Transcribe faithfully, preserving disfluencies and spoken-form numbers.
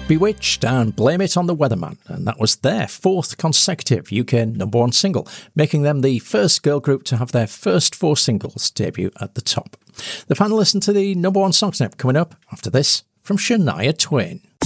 Bewitched and Blame It on the Weatherman, and that was their fourth consecutive U K number one single, making them the first girl group to have their first four singles debut at the top. The final listen to the number one songs now coming up after this from Shania Twain.